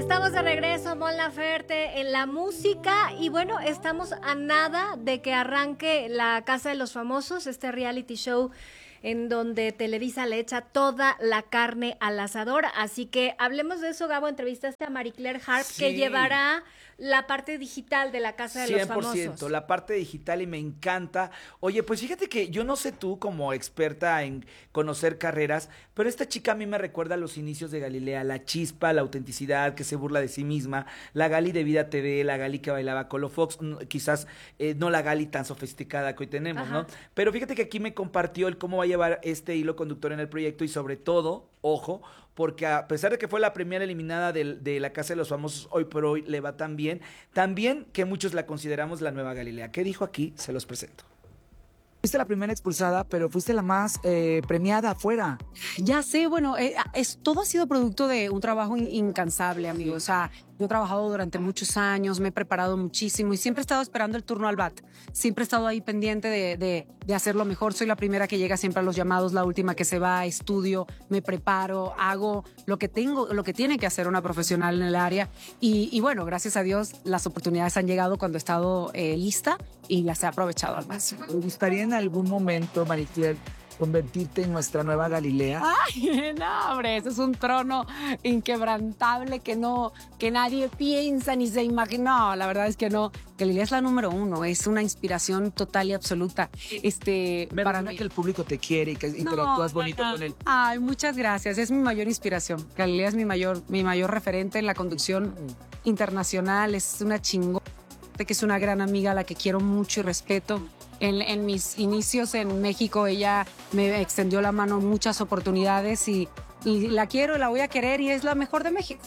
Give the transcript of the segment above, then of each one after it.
Estamos de regreso, Mon Laferte, en la música y bueno, estamos a nada de que arranque La Casa de los Famosos, este reality show en donde Televisa le echa toda la carne al asador. Así que hablemos de eso, Gabo. Entrevistaste a Marie Claire Harp, Sí. que llevará la parte digital de La Casa de los 100%, Famosos. la parte digital y me encanta. Oye, pues fíjate que yo no sé tú como experta en conocer carreras, pero esta chica a mí me recuerda a los inicios de Galilea, la chispa, la autenticidad, que se burla de sí misma, la Gali de Vida TV, la Gali que bailaba Colo Fox, quizás no la Gali tan sofisticada que hoy tenemos, Ajá. ¿no? Pero fíjate que aquí me compartió el cómo va a llevar este hilo conductor en el proyecto y sobre todo, ojo, porque a pesar de que fue la primera eliminada de La Casa de los Famosos, hoy por hoy le va tan bien que muchos la consideramos la nueva Galilea. ¿Qué dijo aquí? Se los presento. Fuiste la primera expulsada, pero fuiste la más premiada afuera. Ya sé, bueno, todo ha sido producto de un trabajo incansable, amigo. O sea, yo he trabajado durante muchos años, me he preparado muchísimo y siempre he estado esperando el turno al bat. Siempre he estado ahí pendiente de hacerlo mejor. Soy la primera que llega siempre a los llamados, la última que se va, estudio, me preparo, hago lo que tiene que hacer una profesional en el área. Y bueno, gracias a Dios, las oportunidades han llegado cuando he estado lista y las he aprovechado al máximo. ¿Te gustaría en algún momento, Marie Claire, convertirte en nuestra nueva Galilea? Ay, no, hombre, ese es un trono inquebrantable que nadie piensa ni se imagina. No, la verdad es que no. Galilea es la número uno, es una inspiración total y absoluta. Me Para gusta mí. que el público te quiere y que No, interactúas bonito no. con él. Ay, muchas gracias. Es mi mayor inspiración. Galilea es mi mayor referente en la conducción internacional. Es una chingona, que es una gran amiga a la que quiero mucho y respeto. En mis inicios en México, ella me extendió la mano en muchas oportunidades y la quiero, la voy a querer y es la mejor de México.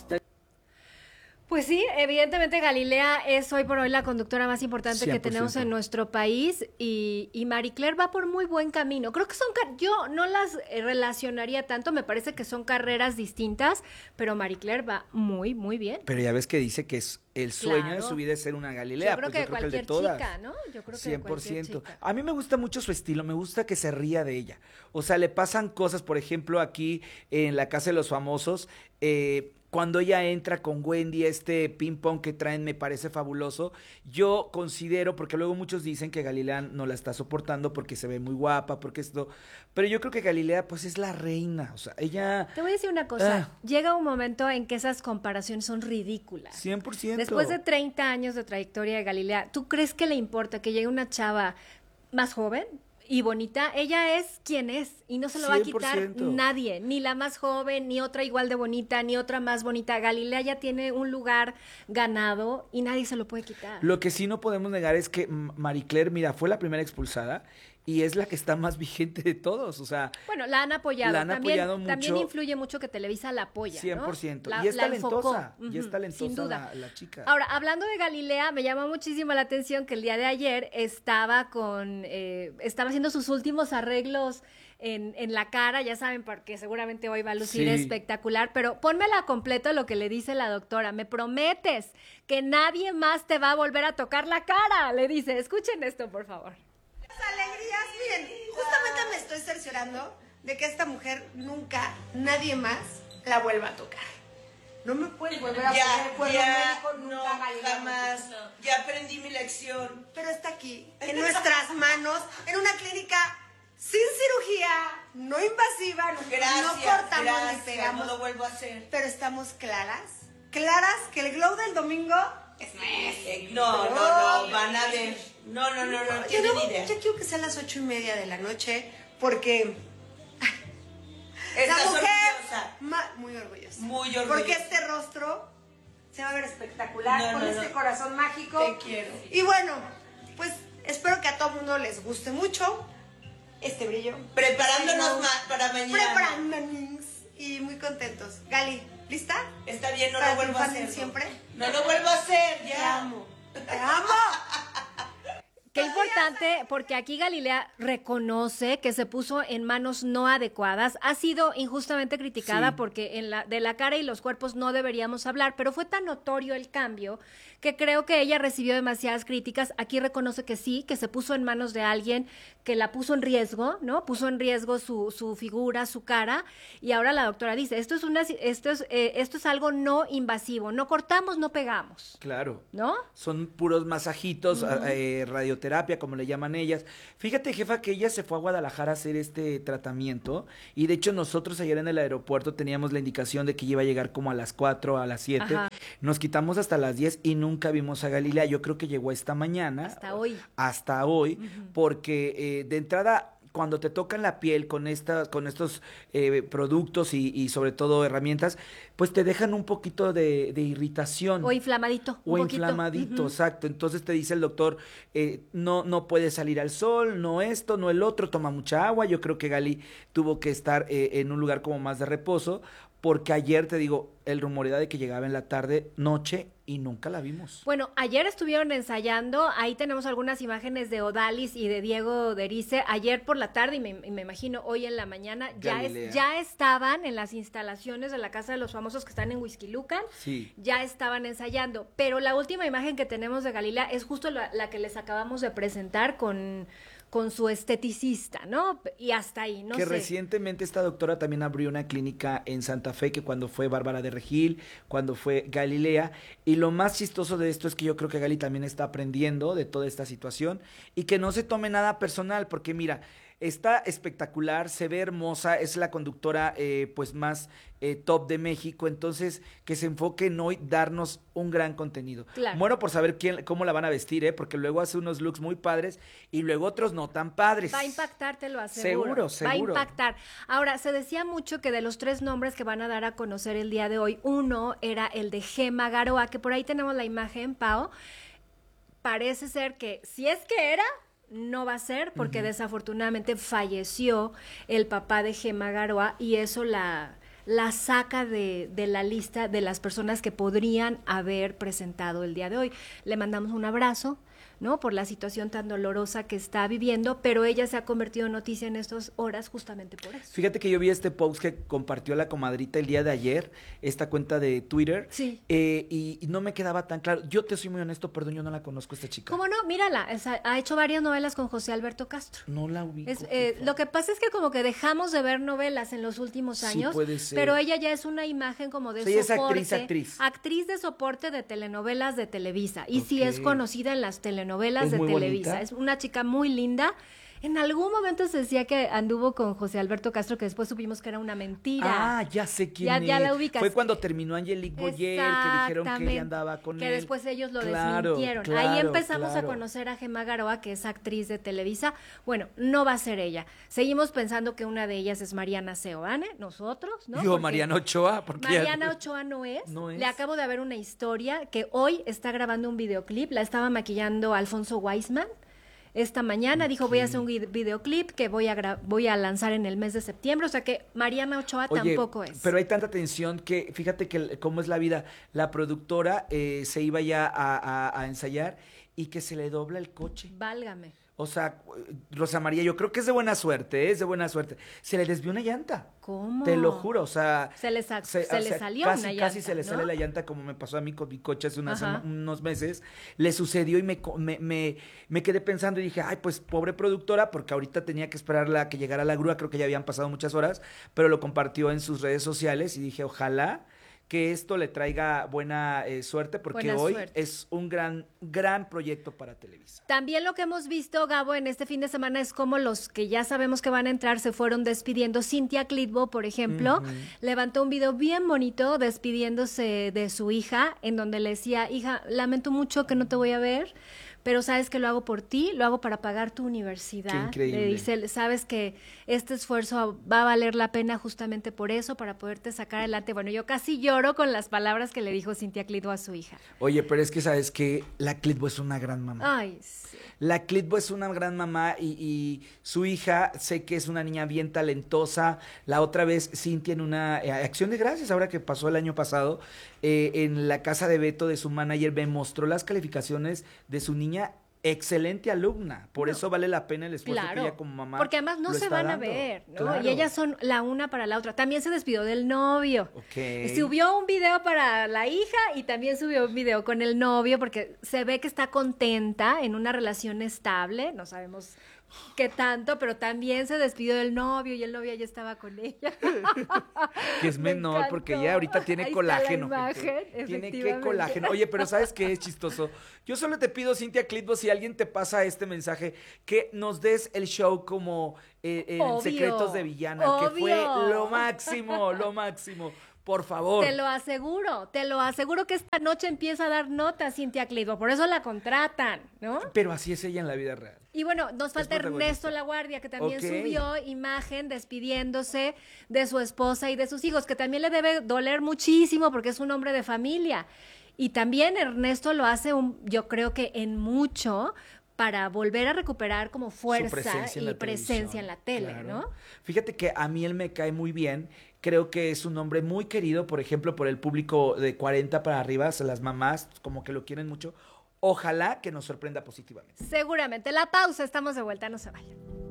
Pues sí, evidentemente Galilea es hoy por hoy la conductora más importante que tenemos 100%. en nuestro país y Marie Claire va por muy buen camino. Creo que yo no las relacionaría tanto, me parece que son carreras distintas, pero Marie Claire va muy, muy bien. Pero ya ves que dice que es el sueño de Claro. su vida es ser una Galilea. Yo creo que de el de cualquier todas. chica, ¿no? Yo creo que de cualquier 100%. chica. A mí me gusta mucho su estilo, me gusta que se ría de ella. O sea, le pasan cosas, por ejemplo, aquí en La Casa de los Famosos, cuando ella entra con Wendy, este ping pong que traen me parece fabuloso. Yo considero, porque luego muchos dicen que Galilea no la está soportando porque se ve muy guapa, porque esto, pero yo creo que Galilea pues es la reina, o sea, ella Te voy a decir una cosa, llega un momento en que esas comparaciones son ridículas. 100%. Después de 30 años de trayectoria de Galilea, ¿tú crees que le importa que llegue una chava más joven y bonita? Ella es quien es y no se lo va a quitar 100%. nadie, ni la más joven, ni otra igual de bonita, ni otra más bonita. Galilea ya tiene un lugar ganado y nadie se lo puede quitar. Lo que sí no podemos negar es que Marie Claire, mira, fue la primera expulsada y es la que está más vigente de todos, o sea, Bueno, la han apoyado. La han apoyado mucho. También influye mucho que Televisa la apoya, 100%. ¿no? Y es La enfocó. talentosa, y es Ujú, talentosa sin duda. la chica. Ahora, hablando de Galilea, me llama muchísimo la atención que el día de ayer estaba haciendo sus últimos arreglos en la cara, ya saben, porque seguramente hoy va a lucir Sí. espectacular, pero pónmela completo lo que le dice la doctora. Me prometes que nadie más te va a volver a tocar la cara, le dice. Escuchen esto, por favor. Alegrías, miren, justamente me estoy cerciorando de que esta mujer nunca, nadie más la vuelva a tocar. No me puedes volver a poner cuerno médico nunca, no, Galilea. jamás. Ya aprendí mi lección. Pero está aquí, en nuestras manos, en una clínica sin cirugía, no invasiva, no Gracias, cortamos gracias, ni pegamos. no lo vuelvo a hacer. Pero estamos claras que el glow del domingo es nuestro. No, van a ver. No, Yo, tienen idea. yo quiero que sea a las 8:30 de la noche, porque Estás la mujer, orgullosa. muy orgullosa. Muy orgullosa. Porque este rostro se va a ver espectacular No, con no, este no. corazón mágico. Te quiero. Y bueno, pues espero que a todo mundo les guste mucho este brillo. Preparándonos para mañana. Preparándonos y muy contentos. Gali, ¿lista? Está bien, no Para lo vuelvo a triunfar hacer. siempre. No lo vuelvo a hacer, Te ya. amo. Te amo. Qué importante, porque aquí Galilea reconoce que se puso en manos no adecuadas, ha sido injustamente criticada Sí. porque de la cara y los cuerpos no deberíamos hablar, pero fue tan notorio el cambio que creo que ella recibió demasiadas críticas. Aquí reconoce que sí, que se puso en manos de alguien que la puso en riesgo, ¿no? Puso en riesgo su figura, su cara, y ahora la doctora dice, esto es algo no invasivo, no cortamos, no pegamos, Claro. ¿no? Son puros masajitos, radioterapia, como le llaman ellas. Fíjate, jefa, que ella se fue a Guadalajara a hacer este tratamiento y de hecho nosotros ayer en el aeropuerto teníamos la indicación de que iba a llegar como a las 4, a las 7. Ajá. Nos quitamos hasta las 10 y nunca vimos a Galilea. Yo creo que llegó esta mañana. Hasta hoy. Hasta hoy, porque de entrada cuando te tocan la piel con estos productos y sobre todo herramientas, pues te dejan un poquito de irritación. O inflamadito. O un poquito. inflamadito, Ujú. exacto. Entonces te dice el doctor, no puede salir al sol, no esto, no el otro, toma mucha agua. Yo creo que Gali tuvo que estar en un lugar como más de reposo, porque ayer, te digo, el rumor era de que llegaba en la tarde, noche, y nunca la vimos. Bueno, ayer estuvieron ensayando, ahí tenemos algunas imágenes de Odalis y de Diego Derice, ayer por la tarde y me imagino hoy en la mañana, Galilea. ya estaban en las instalaciones de la Casa de los Famosos que están en Huixquilucan, Sí. ya estaban ensayando, pero la última imagen que tenemos de Galilea es justo la que les acabamos de presentar con su esteticista, ¿no? Y hasta ahí, no Que sé. recientemente esta doctora también abrió una clínica en Santa Fe, que cuando fue Bárbara de Regil, cuando fue Galilea, y lo más chistoso de esto es que yo creo que Gali también está aprendiendo de toda esta situación y que no se tome nada personal, porque mira, está espectacular, se ve hermosa, es la conductora pues más top de México, entonces que se enfoque en hoy darnos un gran contenido. Claro. Muero por saber cómo la van a vestir, porque luego hace unos looks muy padres y luego otros no tan padres. Va a impactar, te lo aseguro. Seguro. Va a impactar. Ahora, se decía mucho que de los 3 nombres que van a dar a conocer el día de hoy, uno era el de Gemma Garoa, que por ahí tenemos la imagen, Pao. Parece ser que, si es que era, no va a ser, porque desafortunadamente falleció el papá de Gemma Garoa y eso la saca de la lista de las personas que podrían haber presentado el día de hoy. Le mandamos un abrazo, ¿no? Por la situación tan dolorosa que está viviendo, pero ella se ha convertido en noticia en estas horas justamente por eso. Fíjate que yo vi este post que compartió la comadrita el día de ayer, esta cuenta de Twitter, Sí. y no me quedaba tan claro. Yo te soy muy honesto, perdón, yo no la conozco esta chica. ¿Cómo no? Mírala, ha hecho varias novelas con José Alberto Castro. No la ubico. Lo que pasa es que como que dejamos de ver novelas en los últimos Sí, años, puede ser. pero ella ya es una imagen como de Sí, ella es soporte. actriz. De soporte de telenovelas de Televisa. Y sí Ok. es conocida en las telenovelas ¿Es de muy Televisa. bonita? Es una chica muy linda. En algún momento se decía que anduvo con José Alberto Castro, que después supimos que era una mentira. Ah, ya sé quién Ya es. la ubicas. Fue cuando terminó Angelique Boyer, que dijeron que Exactamente. ella andaba con que él. después ellos lo Claro, desmintieron. Ahí claro, empezamos claro. a conocer a Gemma Garoa, que es actriz de Televisa. Bueno, no va a ser ella. Seguimos pensando que una de ellas es Mariana Seoane, nosotros, ¿no? Yo, Porque Mariana Ochoa, porque Mariana Ochoa no es. No es. Le acabo de ver una historia que hoy está grabando un videoclip. La estaba maquillando Alfonso Weisman. Esta mañana dijo, voy a hacer un videoclip que voy a lanzar en el mes de septiembre. O sea que Mariana Ochoa Oye, tampoco es. pero hay tanta tensión que, fíjate que cómo es la vida. La productora se iba ya a ensayar y que se le dobla el coche. Válgame. O sea, Rosa María, yo creo que es de buena suerte, es de buena suerte. Se le desvió una llanta. ¿Cómo? Te lo juro, o sea... Se le salió casi, una llanta, Casi se le ¿no? sale la llanta, como me pasó a mí con mi coche hace Ajá. unos meses. Le sucedió y me quedé pensando y dije, ay, pues pobre productora, porque ahorita tenía que esperarla a que llegara la grúa, creo que ya habían pasado muchas horas, pero lo compartió en sus redes sociales y dije, ojalá que esto le traiga buena suerte, porque Buena hoy suerte. es un gran proyecto para Televisa. También lo que hemos visto, Gabo, en este fin de semana es como los que ya sabemos que van a entrar se fueron despidiendo. Cintia Clitbo, por ejemplo, levantó un video bien bonito despidiéndose de su hija, en donde le decía, hija, lamento mucho que no te voy a ver, pero sabes que lo hago por ti, lo hago para pagar tu universidad. Qué increíble. Le dice, sabes que este esfuerzo va a valer la pena justamente por eso, para poderte sacar adelante. Bueno, yo casi lloro con las palabras que le dijo Cintia Clitbo a su hija. Oye, pero es que sabes que la Clitbo es una gran mamá. Ay, sí. La Clitbo es una gran mamá y su hija, sé que es una niña bien talentosa. La otra vez Cintia en una acción de gracias, ahora que pasó el año pasado, en la casa de Beto de su manager, me mostró las calificaciones de su niña excelente alumna. Por eso vale la pena el esfuerzo que Claro, ella como mamá porque además no lo se está van a dando. ver, ¿no? Claro. Y ellas son la una para la otra. También se despidió del novio. Ok. Subió un video para la hija y también subió un video con el novio porque se ve que está contenta en una relación estable. No sabemos qué tanto, pero también se despidió del novio y el novio ya estaba con ella. Que es Me menor porque encantó. ella ahorita tiene Ahí está colágeno. la imagen, gente. Tiene que efectivamente. colágeno. Oye, pero ¿sabes qué es chistoso? Yo solo te pido, Cintia Clitbo, si alguien te pasa este mensaje, que nos des el show como en Obvio, Secretos de Villana, que fue obvio. lo máximo, lo máximo. Por favor. Te lo aseguro que esta noche empieza a dar notas, Cintia Clitbo, por eso la contratan, ¿no? Pero así es ella en la vida real. Y bueno, nos falta protagonista. Ernesto Laguardia, que también Ok. subió imagen despidiéndose de su esposa y de sus hijos, que también le debe doler muchísimo porque es un hombre de familia. Y también Ernesto lo hace, yo creo que en mucho, para volver a recuperar como Su fuerza presencia en y la presencia televisión, en la tele, claro. ¿no? Fíjate que a mí él me cae muy bien. Creo que es un hombre muy querido, por ejemplo, por el público de 40 para arriba, o sea, las mamás como que lo quieren mucho. Ojalá que nos sorprenda positivamente. Seguramente. La pausa, estamos de vuelta, no se vayan.